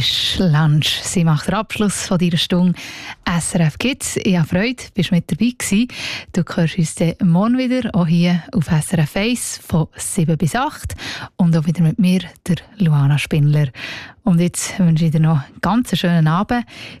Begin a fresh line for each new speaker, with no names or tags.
ist Lunch. Sie macht den Abschluss von dieser Stunde SRF Kids. Ich habe Freude, bist mit dabei gewesen. Du hörst uns dann morgen wieder, auch hier auf SRF 1 von 7 bis 8 und auch wieder mit mir, der Luana Spindler. Und jetzt wünsche ich dir noch einen ganz schönen Abend.